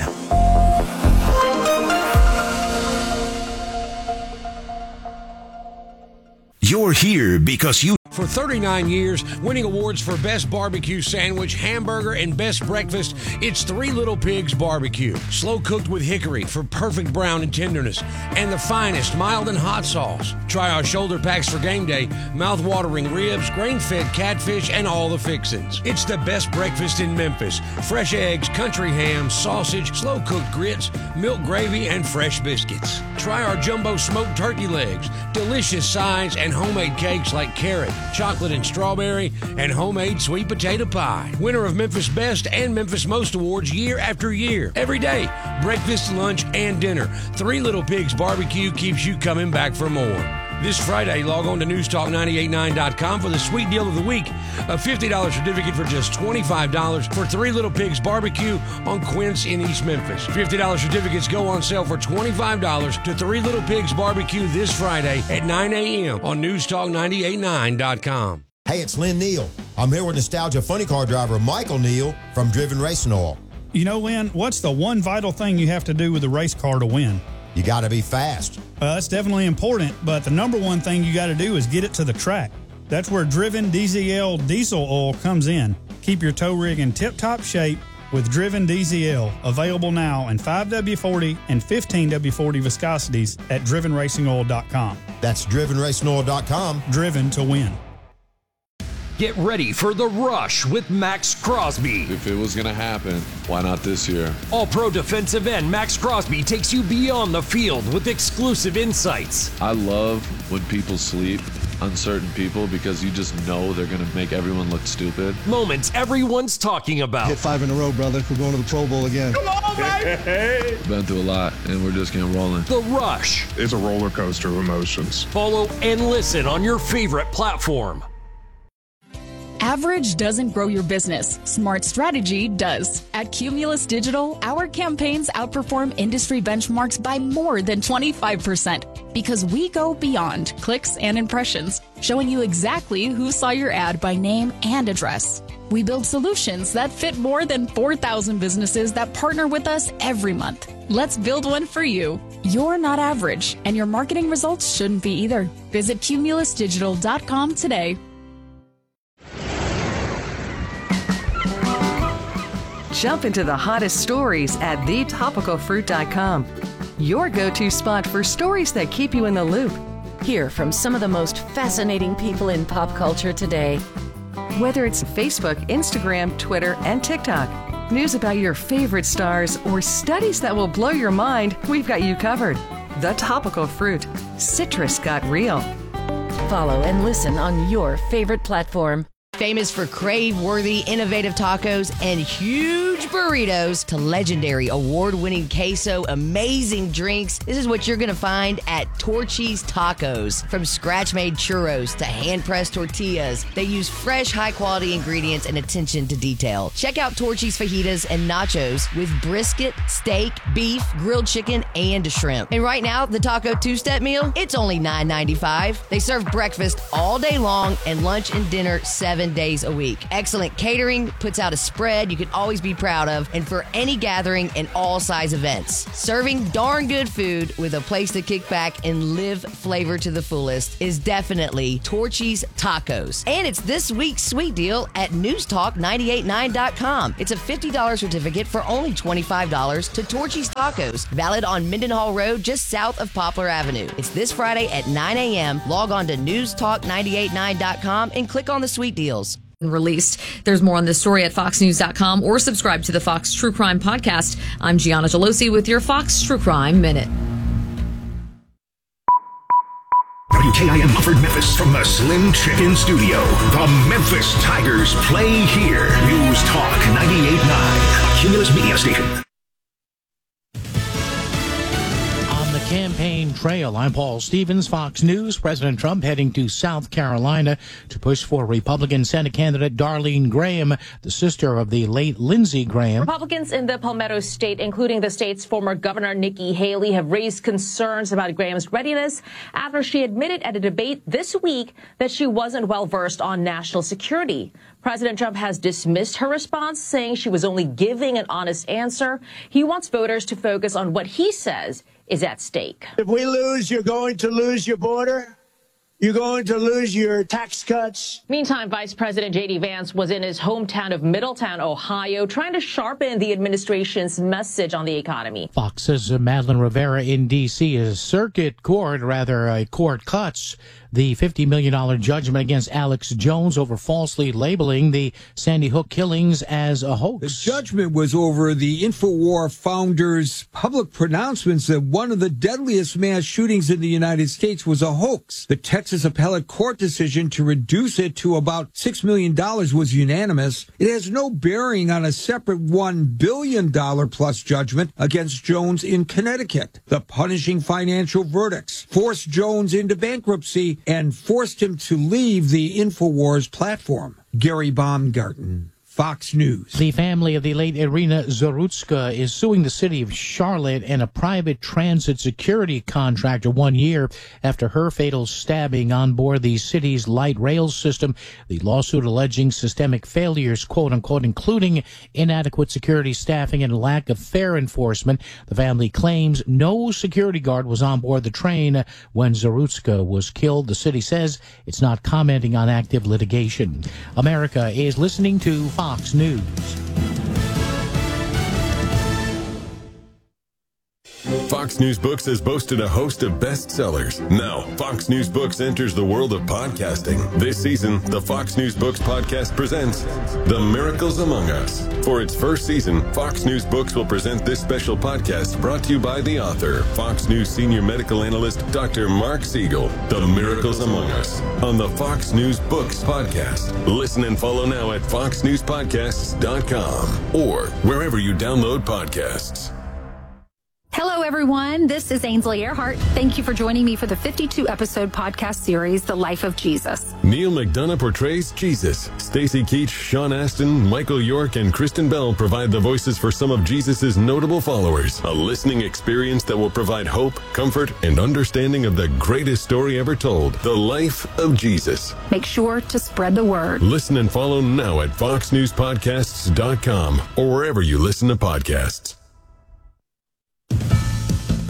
You're here because you... For thirty-nine years, winning awards for Best Barbecue Sandwich, Hamburger, and Best Breakfast, it's Three Little Pigs Barbecue. Slow cooked with hickory for perfect brown and tenderness, and the finest mild and hot sauce. Try our shoulder packs for game day, mouth-watering ribs, grain-fed catfish, and all the fixins. It's the best breakfast in Memphis. Fresh eggs, country ham, sausage, slow-cooked grits, milk gravy, and fresh biscuits. Try our jumbo smoked turkey legs, delicious sides, and homemade cakes like carrot, chocolate and strawberry, and homemade sweet potato pie. Winner of Memphis Best and Memphis Most Awards year after year. Every day, breakfast, lunch, and dinner. Three Little Pigs Barbecue keeps you coming back for more. This Friday, log on to news talk nine eight nine dot com for the sweet deal of the week. A fifty dollars certificate for just twenty-five dollars for Three Little Pigs Barbecue on Quince in East Memphis. fifty dollars certificates go on sale for twenty-five dollars to Three Little Pigs Barbecue this Friday at nine a.m. on news talk nine eight nine dot com. Hey, it's Lynn Neal. I'm here with Nostalgia Funny Car driver Michael Neal from Driven Racing Oil. You know, Lynn, what's the one vital thing you have to do with a race car to win? You got to be fast. Well, that's definitely important, but the number one thing you got to do is get it to the track. That's where Driven D Z L diesel oil comes in. Keep your tow rig in tip-top shape with Driven D Z L, available now in five W forty and fifteen W forty viscosities at driven racing oil dot com. That's driven racing oil dot com. Driven to win. Get ready for the rush with Max Crosby. If it was going to happen, why not this year? All-pro defensive end Max Crosby takes you beyond the field with exclusive insights. I love when people sleep, uncertain people, because you just know they're going to make everyone look stupid. Moments everyone's talking about. Hit five in a row, brother. We're going to the Pro Bowl again. Come on, baby! Been through a lot, and we're just getting rolling. The Rush. It's a roller coaster of emotions. Follow and listen on your favorite platform. Average doesn't grow your business. Smart strategy does. At Cumulus Digital, our campaigns outperform industry benchmarks by more than twenty-five percent because we go beyond clicks and impressions, showing you exactly who saw your ad by name and address. We build solutions that fit more than four thousand businesses that partner with us every month. Let's build one for you. You're not average, and your marketing results shouldn't be either. Visit cumulus digital dot com today. Jump into the hottest stories at the topical fruit dot com. Your go-to spot for stories that keep you in the loop. Hear from some of the most fascinating people in pop culture today. Whether it's Facebook, Instagram, Twitter, and TikTok, news about your favorite stars, or studies that will blow your mind, we've got you covered. The Topical Fruit. Citrus got real. Follow and listen on your favorite platform. Famous for crave-worthy, innovative tacos and huge burritos to legendary award-winning queso, amazing drinks. This is what you're going to find at Torchy's Tacos. From scratch-made churros to hand-pressed tortillas, they use fresh, high-quality ingredients and attention to detail. Check out Torchy's fajitas and nachos with brisket, steak, beef, grilled chicken, and shrimp. And right now, the taco two-step meal, it's only nine ninety-five. They serve breakfast all day long and lunch and dinner seven days a week. Excellent catering, puts out a spread you can always be proud of, and for any gathering and all size events. Serving darn good food with a place to kick back and live flavor to the fullest is definitely Torchy's Tacos. And it's this week's sweet deal at news talk nine eight nine dot com. It's a fifty dollars certificate for only twenty-five dollars to Torchy's Tacos, valid on Mendenhall Road just south of Poplar Avenue. It's this Friday at nine a.m. Log on to news talk nine eight nine dot com and click on the sweet deals. Released. There's more on this story at fox news dot com or subscribe to the Fox True Crime Podcast. I'm Gianna Gelosi with your Fox True Crime Minute. W K I M offered Memphis from the Slim Chicken Studio. The Memphis Tigers play here. News Talk ninety-eight point nine, a Cumulus media station. Campaign trail. I'm Paul Stevens, Fox News. President Trump heading to South Carolina to push for Republican Senate candidate Darlene Graham, the sister of the late Lindsey Graham. Republicans in the Palmetto State, including the state's former governor Nikki Haley, have raised concerns about Graham's readiness after she admitted at a debate this week that she wasn't well versed on national security. President Trump has dismissed her response, saying she was only giving an honest answer. He wants voters to focus on what he says is at stake. If we lose, you're going to lose your border. You're going to lose your tax cuts. Meantime, Vice President J D Vance was in his hometown of Middletown, Ohio, trying to sharpen the administration's message on the economy. Fox's Madeline Rivera in D C is circuit court, rather a court cuts the fifty million dollars judgment against Alex Jones over falsely labeling the Sandy Hook killings as a hoax. The judgment was over the InfoWar founder's public pronouncements that one of the deadliest mass shootings in the United States was a hoax. The Texas appellate court decision to reduce it to about six million dollars was unanimous. It has no bearing on a separate one billion dollars plus judgment against Jones in Connecticut. The punishing financial verdicts forced Jones into bankruptcy and forced him to leave the InfoWars platform. Gary Baumgarten, Fox News. The family of the late Irina Zarutska is suing the city of Charlotte and a private transit security contractor one year after her fatal stabbing on board the city's light rail system. The lawsuit alleging systemic failures, quote unquote, including inadequate security staffing and lack of fair enforcement. The family claims no security guard was on board the train when Zarutska was killed. The city says it's not commenting on active litigation. America is listening to Fox News. Fox News Books has boasted a host of bestsellers. Now, Fox News Books enters the world of podcasting. This season, the Fox News Books podcast presents The Miracles Among Us. For its first season, Fox News Books will present this special podcast brought to you by the author, Fox News senior medical analyst, Doctor Mark Siegel. The Miracles Among Us on the Fox News Books podcast. Listen and follow now at fox news podcasts dot com or wherever you download podcasts. Hello, everyone. This is Ainsley Earhart. Thank you for joining me for the fifty-two episode podcast series, The Life of Jesus. Neil McDonough portrays Jesus. Stacy Keach, Sean Astin, Michael York, and Kristen Bell provide the voices for some of Jesus's notable followers. A listening experience that will provide hope, comfort, and understanding of the greatest story ever told, the life of Jesus. Make sure to spread the word. Listen and follow now at fox news podcasts dot com or wherever you listen to podcasts.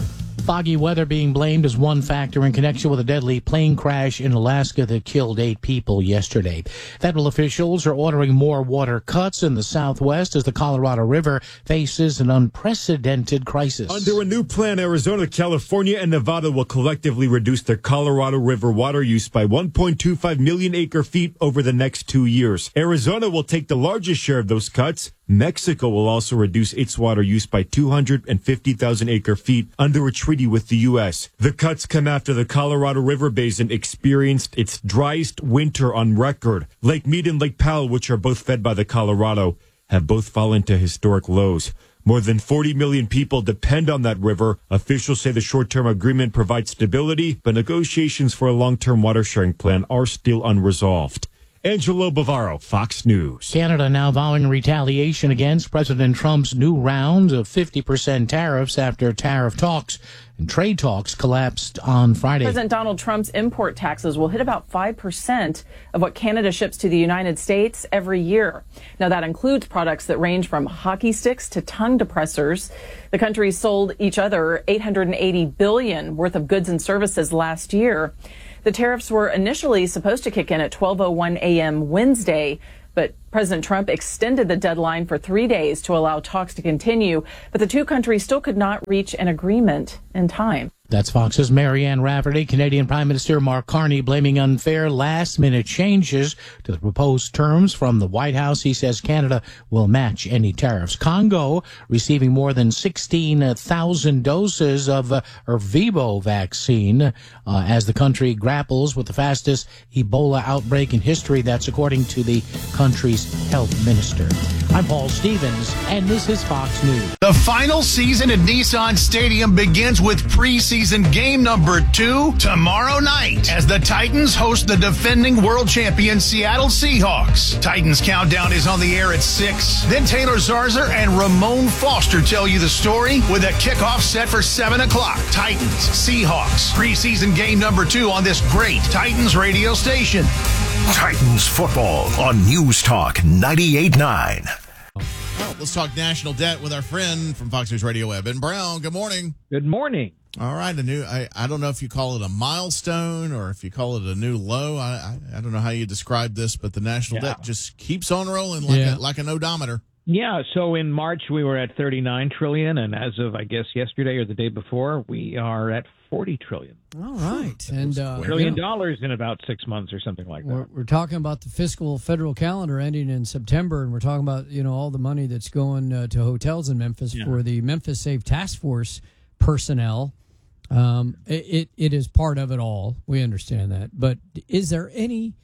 foggy weather being blamed as one factor in connection with a deadly plane crash in Alaska that killed eight people yesterday. Federal officials are ordering more water cuts in the Southwest as the Colorado River faces an unprecedented crisis. Under a new plan, Arizona, California, and Nevada will collectively reduce their Colorado River water use by one point two five million acre feet over the next two years. Arizona will take the largest share of those cuts. Mexico will also reduce its water use by two hundred fifty thousand acre feet under a treaty with the U S. The cuts come after the Colorado River Basin experienced its driest winter on record. Lake Mead and Lake Powell, which are both fed by the Colorado, have both fallen to historic lows. More than forty million people depend on that river. Officials say the short-term agreement provides stability, but negotiations for a long-term water sharing plan are still unresolved. Angelo Bavaro, Fox News. Canada now vowing retaliation against President Trump's new round of fifty percent tariffs after tariff talks and trade talks collapsed on Friday. President Donald Trump's import taxes will hit about five percent of what Canada ships to the United States every year. Now, that includes products that range from hockey sticks to tongue depressors. The countries sold each other eight hundred eighty billion dollars worth of goods and services last year. The tariffs were initially supposed to kick in at twelve oh one a.m. Wednesday, but President Trump extended the deadline for three days to allow talks to continue, but the two countries still could not reach an agreement in time. That's Fox's Marianne Rafferty. Canadian Prime Minister Mark Carney blaming unfair last-minute changes to the proposed terms from the White House. He says Canada will match any tariffs. Congo receiving more than sixteen thousand doses of uh, Ervebo vaccine uh, as the country grapples with the fastest Ebola outbreak in history. That's according to the country's health minister. I'm Paul Stevens, and this is Fox News. The final season at Nissan Stadium begins with preseason game number two tomorrow night as the Titans host the defending world champion Seattle Seahawks. Titans Countdown is on the air at six. Then Taylor Zarzer and Ramon Foster tell you the story with a kickoff set for seven o'clock. Titans, Seahawks, preseason game number two on this great Titans radio station. Titans football on News Talk ninety-eight point nine. Well, let's talk national debt with our friend from Fox News Radio, Eben Brown. Good morning. Good morning. All right, a new. I, I don't know if you call it a milestone or if you call it a new low. I I, I don't know how you describe this, but the national yeah. debt just keeps on rolling like yeah. a, like an odometer. Yeah. So in March we were at thirty-nine trillion, and as of I guess yesterday or the day before, we are at forty trillion. All right, and uh, trillion dollars in about six months or something like that. We're, we're talking about the fiscal federal calendar ending in September, and we're talking about you know all the money that's going uh, to hotels in Memphis yeah. for the Memphis Safe Task Force personnel. Um, it, it it is part of it all. We understand that, but is there any?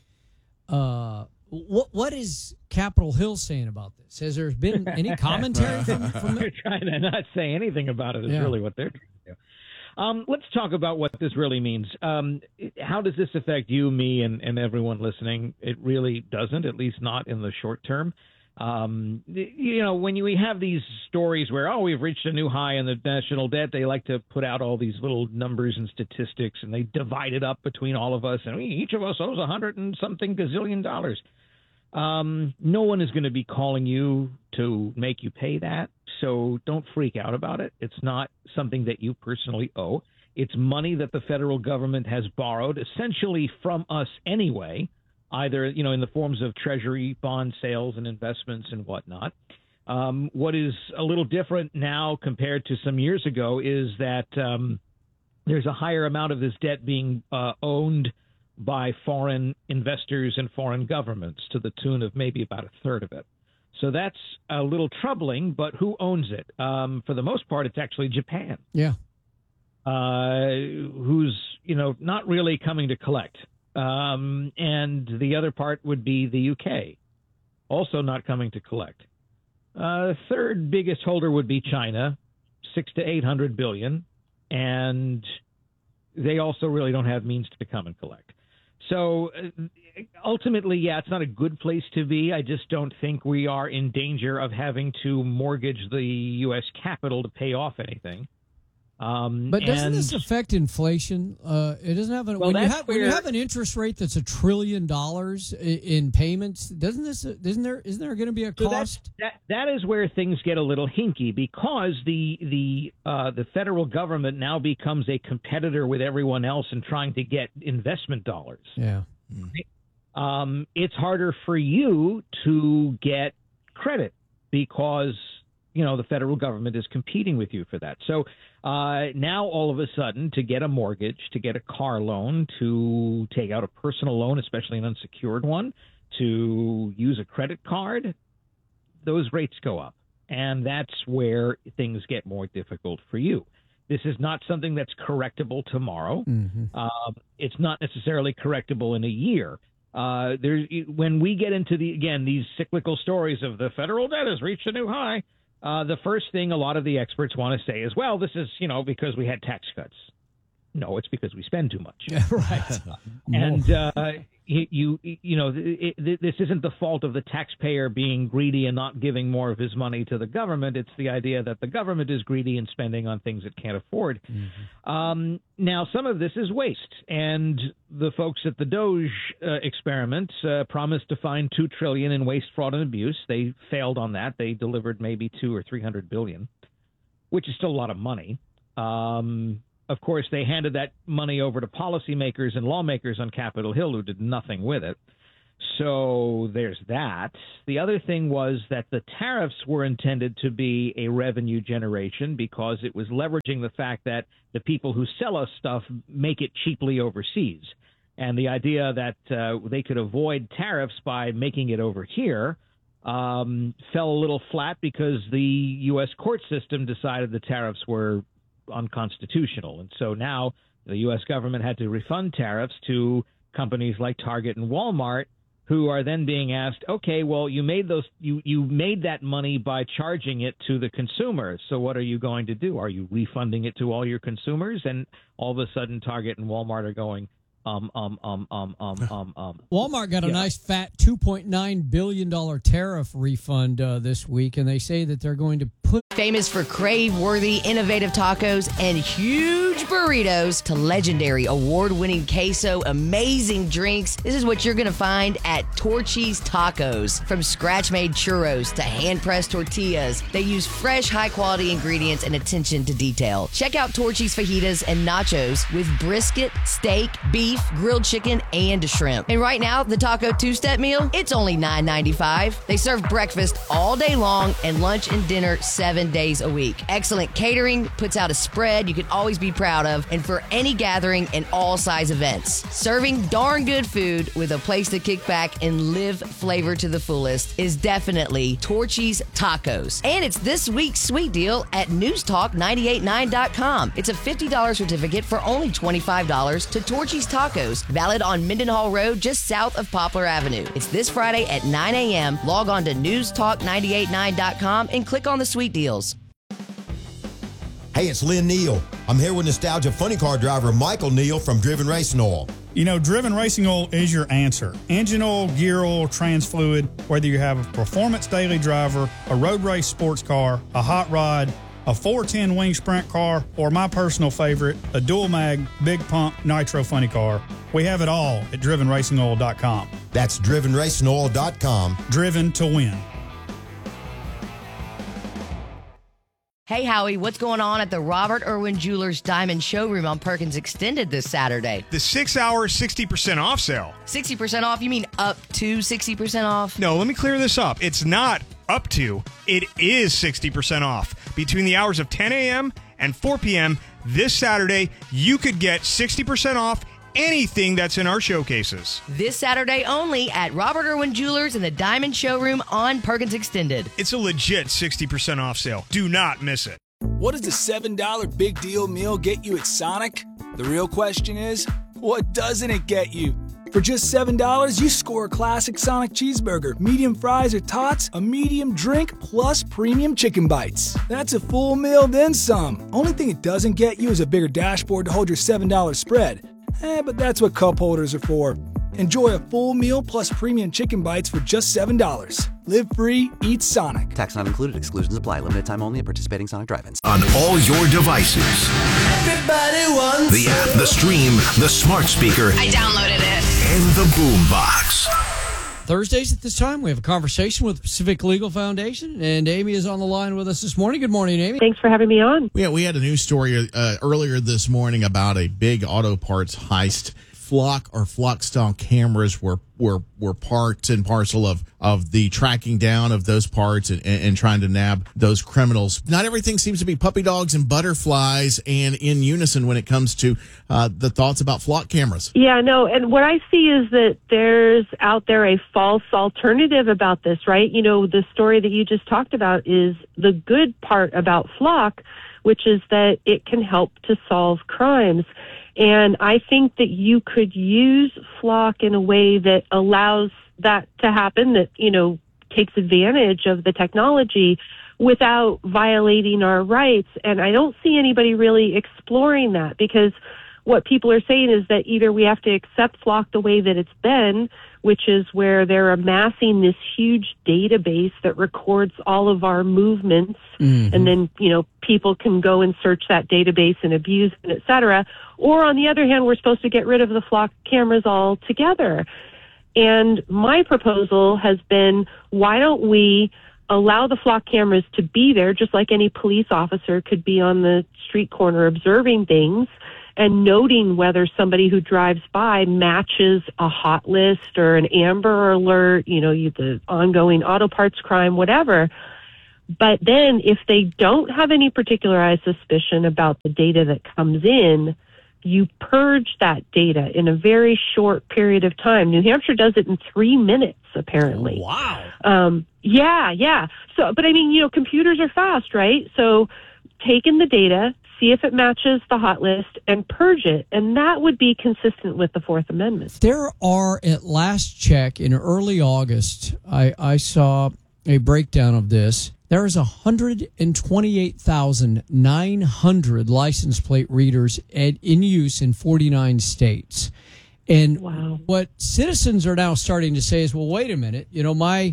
Uh, what what is Capitol Hill saying about this? Has there been any commentary from? from They're trying to not say anything about it. Is yeah. really what they're trying to do. Um, let's talk about what this really means. Um, how does this affect you, me, and, and everyone listening? It really doesn't, at least not in the short term. Um, you know, when you, we have these stories where, oh, we've reached a new high in the national debt, they like to put out all these little numbers and statistics, and they divide it up between all of us, and we, each of us owes a hundred and something gazillion dollars. Um, no one is going to be calling you to make you pay that, so don't freak out about it. It's not something that you personally owe. It's money that the federal government has borrowed, essentially from us anyway, either, you know, in the forms of treasury bond sales and investments and whatnot. Um, what is a little different now compared to some years ago is that um, there's a higher amount of this debt being uh, owned by foreign investors and foreign governments to the tune of maybe about a third of it. So that's a little troubling, but who owns it? Um, for the most part, it's actually Japan. Yeah. Uh, who's, you know, not really coming to collect. Um, and the other part would be the U K, also not coming to collect. Uh, third biggest holder would be China, six to eight hundred billion, and they also really don't have means to come and collect. So uh, ultimately, yeah, it's not a good place to be. I just don't think we are in danger of having to mortgage the U S Capitol to pay off anything. Um, but doesn't and, this affect inflation? Uh, it doesn't have a, well, when you have where, when you have an interest rate that's a trillion dollars in, in payments. Doesn't this? Isn't there? Isn't there going to be a so cost? That, that that is where things get a little hinky because the the uh, the federal government now becomes a competitor with everyone else in trying to get investment dollars. Yeah. Um, it's harder for you to get credit because, you know, the federal government is competing with you for that. So uh, now all of a sudden to get a mortgage, to get a car loan, to take out a personal loan, especially an unsecured one, to use a credit card, those rates go up. And that's where things get more difficult for you. This is not something that's correctable tomorrow. Mm-hmm. Uh, it's not necessarily correctable in a year. Uh, there's when we get into the again these cyclical stories of the federal debt has reached a new high. Uh, the first thing a lot of the experts want to say is, well, this is you know because we had tax cuts. No, it's because we spend too much. Yeah, right. And uh, you, you you know it, it, this isn't the fault of the taxpayer being greedy and not giving more of his money to the government. It's the idea that the government is greedy and spending on things it can't afford. Mm-hmm. Um, now, some of this is waste, and the folks at the Doge uh, experiment uh, promised to find two trillion in waste, fraud, and abuse. They failed on that. They delivered maybe two or three hundred billion, which is still a lot of money. Um, Of course, they handed that money over to policymakers and lawmakers on Capitol Hill who did nothing with it. So there's that. The other thing was that the tariffs were intended to be a revenue generation because it was leveraging the fact that the people who sell us stuff make it cheaply overseas. And the idea that uh, they could avoid tariffs by making it over here um, fell a little flat because the U S court system decided the tariffs were unconstitutional. And so now the U S government had to refund tariffs to companies like Target and Walmart, who are then being asked, okay, well, you made those, you, you made that money by charging it to the consumers. So what are you going to do? Are you refunding it to all your consumers? And all of a sudden Target and Walmart are going, um, um, um, um, um, um, um. Walmart got a yeah. nice fat two point nine billion dollars tariff refund uh, this week, and they say that they're going to put... Famous for crave-worthy, innovative tacos and huge burritos to legendary award-winning queso, amazing drinks. This is what you're going to find at Torchy's Tacos. From scratch-made churros to hand-pressed tortillas, they use fresh, high-quality ingredients and attention to detail. Check out Torchy's fajitas and nachos with brisket, steak, beef, grilled chicken, and shrimp. And right now, the taco two-step meal, it's only nine ninety-five. They serve breakfast all day long and lunch and dinner seven days a week. Excellent catering, puts out a spread you can always be proud of, and for any gathering and all size events. Serving darn good food with a place to kick back and live flavor to the fullest is definitely Torchy's Tacos. And it's this week's sweet deal at news talk nine eight nine dot com. It's a fifty dollars certificate for only twenty-five dollars to Torchy's Tacos, valid on Mendenhall Road just south of Poplar Avenue. It's this Friday at nine a.m. Log on to news talk nine eight nine dot com and click on the sweet deals. Hey, it's Lynn Neal. I'm here with nostalgia funny car driver Michael Neal from Driven Racing Oil. You know, Driven Racing Oil is your answer. Engine oil, gear oil, trans fluid, whether you have a performance daily driver, a road race sports car, a hot rod, a four ten wing sprint car, or my personal favorite, a dual mag, big pump, nitro funny car. We have it all at driven racing oil dot com. That's driven racing oil dot com. Driven to win. Hey, Howie, what's going on at the Robert Irwin Jewelers Diamond Showroom on Perkins Extended this Saturday? The six-hour sixty percent off sale. sixty percent off? You mean up to sixty percent off? No, let me clear this up. It's not up to. It is sixty percent off. Between the hours of ten a.m. and four p.m. this Saturday, you could get sixty percent off anything that's in our showcases. This Saturday only at Robert Irwin Jewelers in the Diamond Showroom on Perkins Extended. It's a legit sixty percent off sale. Do not miss it. What does the seven dollar Big Deal Meal get you at Sonic? The real question is, what doesn't it get you? For just seven dollars, you score a classic Sonic cheeseburger, medium fries or tots, a medium drink, plus premium chicken bites. That's a full meal, then some. Only thing it doesn't get you is a bigger dashboard to hold your seven dollar spread. Eh, but that's what cup holders are for. Enjoy a full meal plus premium chicken bites for just seven dollars. Live free, eat Sonic. Tax not included. Exclusions apply. Limited time only at participating Sonic drive-ins. On all your devices. Everybody wants The app, the stream, the smart speaker. I downloaded it. And the boombox. Thursdays at this time, we have a conversation with Pacific Legal Foundation, and Amy is on the line with us this morning. Good morning, Amy. Thanks for having me on. Yeah, we had a news story uh, earlier this morning about a big auto parts heist. Flock or Flock style cameras were were were parts and parcel of of the tracking down of those parts and, and, and trying to nab those criminals. Not everything seems to be puppy dogs and butterflies and in unison when it comes to uh, the thoughts about Flock cameras. Yeah, no, and what I see is that there's out there a false alternative about this, right? You know, the story that you just talked about is the good part about Flock, which is that it can help to solve crimes. And I think that you could use Flock in a way that allows that to happen, that, you know, takes advantage of the technology without violating our rights. And I don't see anybody really exploring that, because what people are saying is that either we have to accept Flock the way that it's been, which is where they're amassing this huge database that records all of our movements, mm-hmm. and then, you know, people can go and search that database and abuse it, et cetera. Or on the other hand, we're supposed to get rid of the Flock cameras altogether. And my proposal has been, why don't we allow the Flock cameras to be there, just like any police officer could be on the street corner observing things and noting whether somebody who drives by matches a hot list or an Amber Alert, you know, the ongoing auto parts crime, whatever. But then if they don't have any particularized suspicion about the data that comes in, you purge that data in a very short period of time. New Hampshire does it in three minutes, apparently. Wow. Um, yeah, yeah. So, but I mean, you know, computers are fast, right? So take in the data, see if it matches the hot list, and purge it. And that would be consistent with the Fourth Amendment. There are, at last check in early August, I, I saw a breakdown of this. There is one hundred twenty-eight thousand nine hundred license plate readers at, in use in forty-nine states. And wow. What citizens are now starting to say is, well, wait a minute, you know, my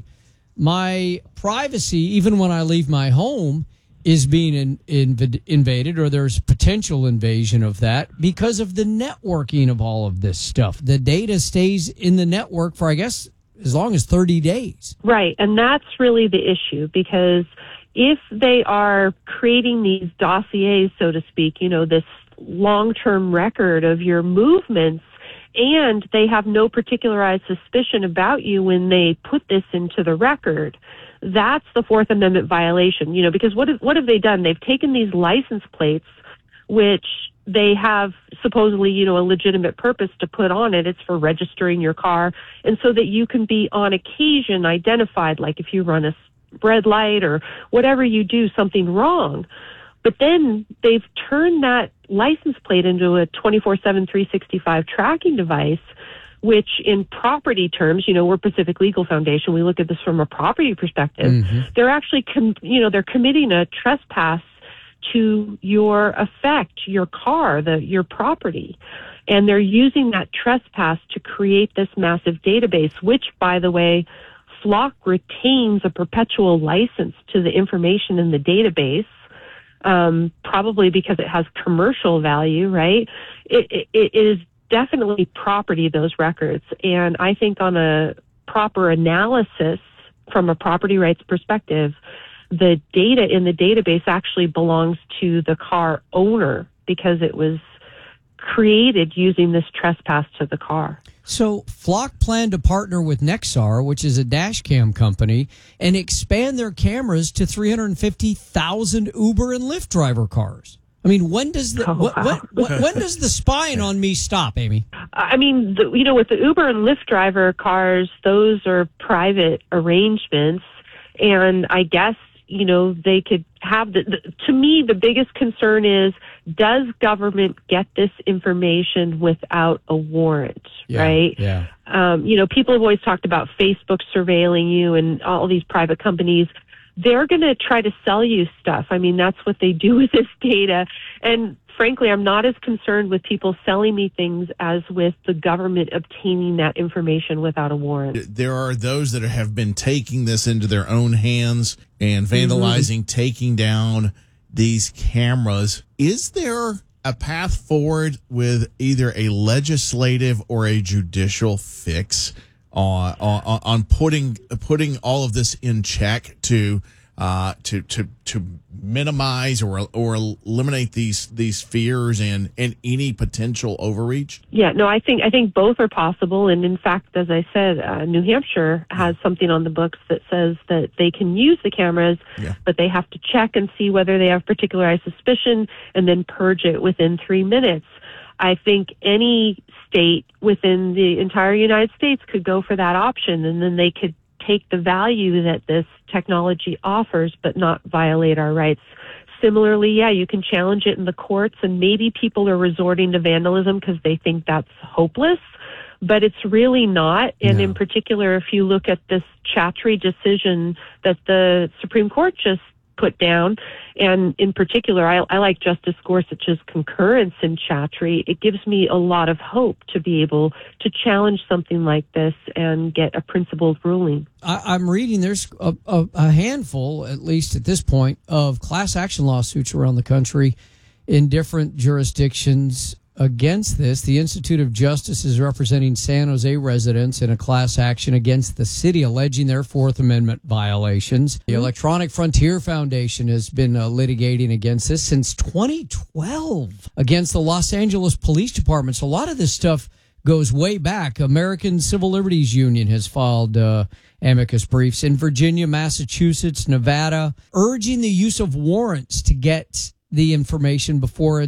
my privacy, even when I leave my home, is being in, in, invaded, or there's potential invasion of that because of the networking of all of this stuff. The data stays in the network for, I guess, as long as thirty days. Right. And that's really the issue, because if they are creating these dossiers, so to speak, you know, this long-term record of your movements, and they have no particularized suspicion about you when they put this into the record, that's the Fourth Amendment violation. You know, because what have, what have they done? They've taken these license plates, which they have supposedly, you know, a legitimate purpose to put on it. It's for registering your car, and so that you can be on occasion identified, like if you run a red light or whatever you do, something wrong. But then they've turned that license plate into a twenty-four seven, three sixty-five tracking device, which in property terms, you know, we're Pacific Legal Foundation, we look at this from a property perspective. Mm-hmm. They're actually, com- you know, they're committing a trespass to your effect, your car, the your property. And they're using that trespass to create this massive database, which, by the way, Flock retains a perpetual license to the information in the database, um, probably because it has commercial value, right? It, it, it is definitely property, those records. And I think on a proper analysis from a property rights perspective, the data in the database actually belongs to the car owner because it was created using this trespass to the car. So Flock planned to partner with Nexar, which is a dash cam company, and expand their cameras to three hundred fifty thousand Uber and Lyft driver cars. I mean, when does the oh, what, wow. what, what, when does the spying on me stop, Amy? I mean, the, you know, with the Uber and Lyft driver cars, those are private arrangements, and I guess, you know, they could have the, the, to me, the biggest concern is, does government get this information without a warrant, yeah, right? Yeah. Um, you know, people have always talked about Facebook surveilling you and all these private companies. they're going to try to sell you stuff. I mean, that's what they do with this data. And frankly, I'm not as concerned with people selling me things as with the government obtaining that information without a warrant. There are those that have been taking this into their own hands and vandalizing, mm-hmm. taking down these cameras. Is there a path forward with either a legislative or a judicial fix on on, on putting putting all of this in check to uh, to to to minimize or or eliminate these these fears and, and any potential overreach? Yeah, no, I think I think both are possible. And in fact, as I said, uh, New Hampshire has something on the books that says that they can use the cameras, yeah. but they have to check and see whether they have particularized suspicion and then purge it within three minutes. I think any state within the entire United States could go for that option, and then they could take the value that this technology offers but not violate our rights. Similarly, yeah, you can challenge it in the courts, and maybe people are resorting to vandalism because they think that's hopeless, but it's really not. And no. in particular, if you look at this Chattree decision that the Supreme Court just put down, and in particular, I, I like Justice Gorsuch's concurrence in Chattree. It gives me a lot of hope to be able to challenge something like this and get a principled ruling. I, I'm reading there's a, a, a handful, at least at this point, of class action lawsuits around the country in different jurisdictions against this. The Institute of Justice is representing San Jose residents in a class action against the city, alleging their Fourth Amendment violations. The Electronic Frontier Foundation has been uh, litigating against this since twenty twelve against the Los Angeles Police Department. So a lot of this stuff goes way back. American Civil Liberties Union has filed uh, amicus briefs in Virginia, Massachusetts, Nevada, urging the use of warrants to get the information before